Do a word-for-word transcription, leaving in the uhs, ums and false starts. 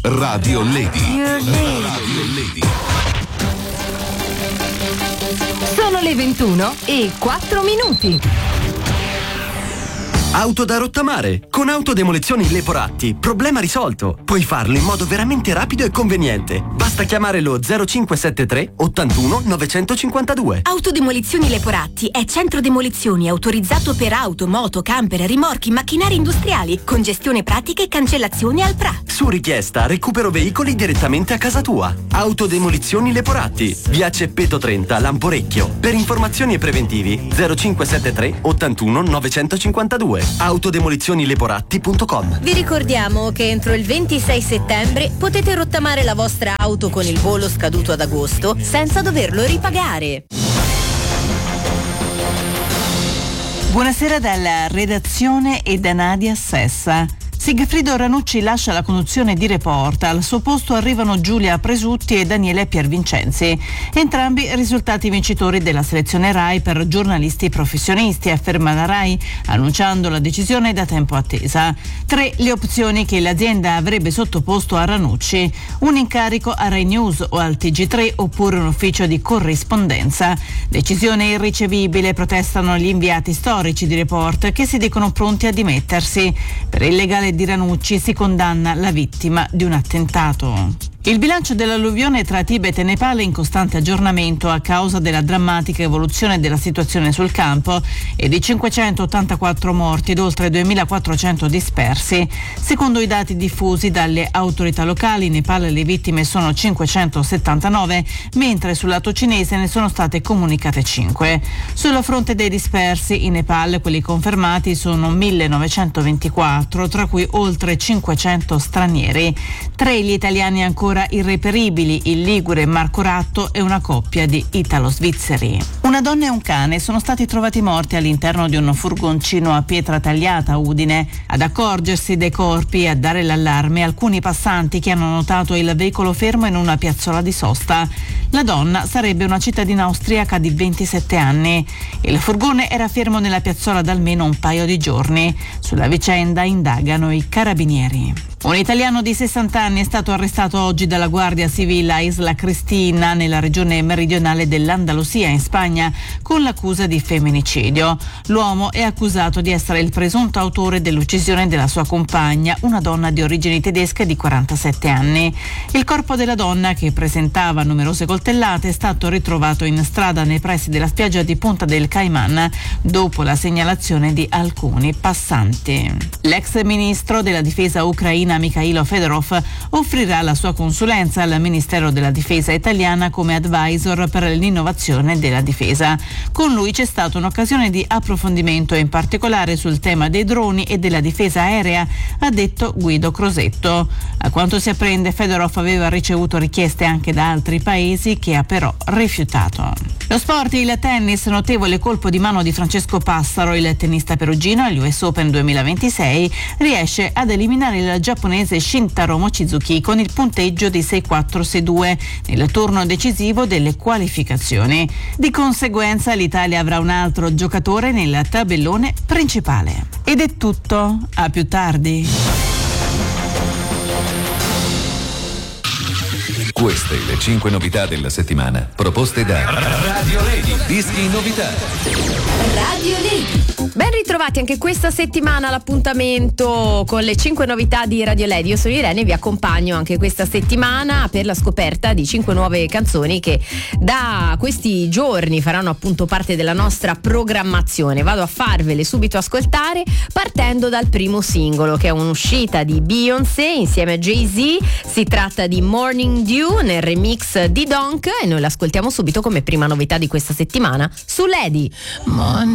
Radio Lady. Radio Lady. Sono le ventuno e quattro minuti. Auto da rottamare. Con Autodemolizioni Leporatti. Problema risolto. Puoi farlo in modo veramente rapido e conveniente. Basta chiamare lo zero cinque sette tre ottantuno novecentocinquantadue. Autodemolizioni Leporatti è centro demolizioni autorizzato per auto, moto, camper, rimorchi, macchinari industriali, con gestione pratica e cancellazione al P R A. Su richiesta recupero veicoli direttamente a casa tua. Autodemolizioni Leporatti. Via Ceppeto trenta, Lamporecchio. Per informazioni e preventivi zero cinque sette tre ottantuno novecentocinquantadue. autodemolizioni leporatti punto com. Vi ricordiamo che entro il ventisei settembre potete rottamare la vostra auto con il bollo scaduto ad agosto senza doverlo ripagare. Buonasera dalla redazione e da Nadia Sessa. Sigfrido Ranucci lascia la conduzione di Report, al suo posto arrivano Giulia Presutti e Daniele Piervincenzi, entrambi risultati vincitori della selezione RAI per giornalisti professionisti, afferma la RAI, annunciando la decisione da tempo attesa. Tre le opzioni che l'azienda avrebbe sottoposto a Ranucci: un incarico a Rai News o al T G tre oppure un ufficio di corrispondenza. Decisione irricevibile, protestano gli inviati storici di Report che si dicono pronti a dimettersi. Per il legale di Ranucci si condanna la vittima di un attentato. Il bilancio dell'alluvione tra Tibet e Nepal è in costante aggiornamento a causa della drammatica evoluzione della situazione sul campo e di cinquecentottantaquattro morti ed oltre duemilaquattrocento dispersi. Secondo i dati diffusi dalle autorità locali, in Nepal le vittime sono cinquecentosettantanove, mentre sul lato cinese ne sono state comunicate cinque. Sul fronte dei dispersi, in Nepal quelli confermati sono millenovecentoventiquattro, tra cui oltre cinquecento stranieri. Tre gli italiani ancora irreperibili, il ligure Marco Ratto e una coppia di italo-svizzeri. Una donna e un cane sono stati trovati morti all'interno di un furgoncino a Pietratagliata, Udine. Ad accorgersi dei corpi e a dare l'allarme alcuni passanti che hanno notato il veicolo fermo in una piazzola di sosta. La donna sarebbe una cittadina austriaca di ventisette anni. Il furgone era fermo nella piazzola da almeno un paio di giorni. Sulla vicenda indagano i carabinieri. Un italiano di sessanta anni è stato arrestato oggi dalla Guardia Civile a Isla Cristina, nella regione meridionale dell'Andalusia, in Spagna, con l'accusa di femminicidio. L'uomo è accusato di essere il presunto autore dell'uccisione della sua compagna, una donna di origini tedesche di quarantasette anni. Il corpo della donna, che presentava numerose coltellate, è stato ritrovato in strada nei pressi della spiaggia di Punta del Cayman, dopo la segnalazione di alcuni passanti. L'ex ministro della difesa ucraina Mikhailo Fedorov offrirà la sua consulenza al Ministero della Difesa italiana come advisor per l'innovazione della difesa. Con lui c'è stata un'occasione di approfondimento, in particolare sul tema dei droni e della difesa aerea, ha detto Guido Crosetto. A quanto si apprende, Fedorov aveva ricevuto richieste anche da altri paesi che ha però rifiutato. Lo sport, il tennis, notevole colpo di mano di Francesco Passaro, il tennista perugino agli U S Open duemilaventisei riesce ad eliminare il giapponese Shintaro Mochizuki con il punteggio di sei quattro sei due nel turno decisivo delle qualificazioni. Di conseguenza l'Italia avrà un altro giocatore nel tabellone principale. Ed è tutto, a più tardi. Queste le cinque novità della settimana, proposte da Radio Lady. Dischi novità. Radio Lady. Ben ritrovati anche questa settimana all'appuntamento con le cinque novità di Radio Lady. Io sono Irene e vi accompagno anche questa settimana per la scoperta di cinque nuove canzoni che da questi giorni faranno appunto parte della nostra programmazione. Vado a farvele subito ascoltare partendo dal primo singolo, che è un'uscita di Beyoncé insieme a Jay-Z. Si tratta di Morning Dew nel remix di Donk e noi l'ascoltiamo subito come prima novità di questa settimana su Lady.